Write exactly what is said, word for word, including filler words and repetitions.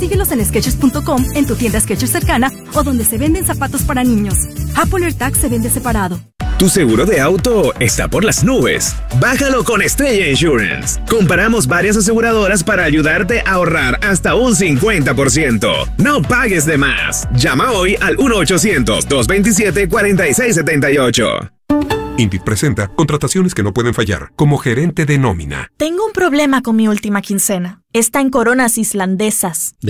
Consíguelos en Skechers punto com, en tu tienda Skechers cercana o donde se venden zapatos para niños. Apple AirTag se vende separado. Tu seguro de auto está por las nubes. Bájalo con Estrella Insurance. Comparamos varias aseguradoras para ayudarte a ahorrar hasta un cincuenta por ciento. No pagues de más. Llama hoy al uno ochocientos, dos veintisiete, cuarenta y seis setenta y ocho. Indeed presenta contrataciones que no pueden fallar, como gerente de nómina. Tengo un problema con mi última quincena. Está en coronas islandesas.